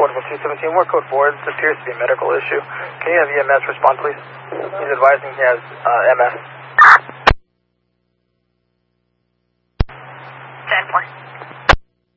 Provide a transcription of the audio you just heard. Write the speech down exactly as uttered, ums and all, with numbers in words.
Affordable two seventeen, more code four. This appears to be a medical issue. Can you have E M S respond, please? He's advising he has uh, M S.